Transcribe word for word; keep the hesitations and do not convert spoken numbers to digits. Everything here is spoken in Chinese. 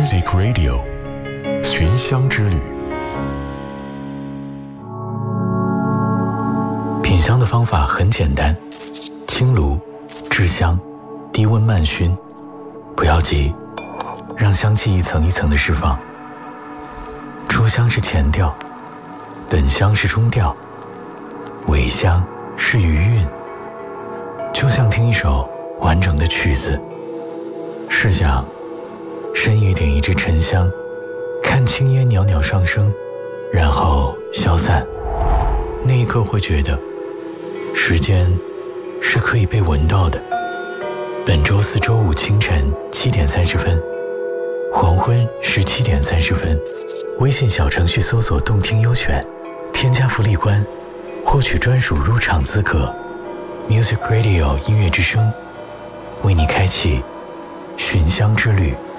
Music Radio 寻香之旅。 品香的方法很简单，清炉、制香、低温慢熏，不要急，让香气一层一层的释放。初香是前调，本香是中调，尾香是余韵，就像听一首完整的曲子。试想，深夜点一支沉香，看青烟袅袅上升，然后消散，那一刻会觉得时间是可以被闻到的。本周四周五清晨七点三十分，黄昏十七点三十分，微信小程序搜索动听优选，添加福利关，获取专属入场资格。 Music Radio 音乐之声为你开启寻香之旅。